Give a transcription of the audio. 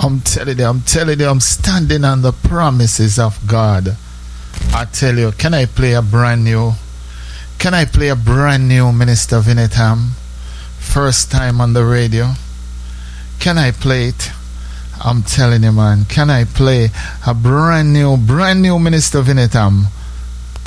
I'm telling you, I'm standing on the promises of God. I tell you, can I play a brand new Minister Vinetam? First time on the radio. Can I play it? I'm telling you, man. Can I play a brand new Minister Vinetam?